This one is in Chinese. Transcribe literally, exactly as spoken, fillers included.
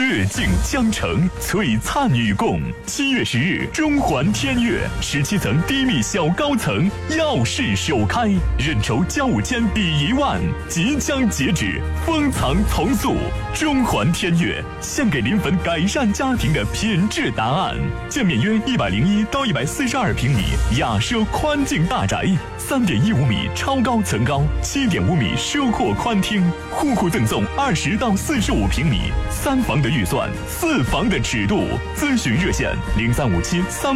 热竞江城，璀璨与共。七月十日，中环天悦十七层低密小高层耀世首开，认筹交五千抵一万，即将截止，封藏从速。中环天悦献给临汾改善家庭的品质答案。建面约一百零一到一百四十二平米雅奢宽境大宅，三点一五米超高层高，七点五米奢阔宽厅，户户赠送二十到四十五平米，三房的预算，四房的尺度。咨询热线零三五七三。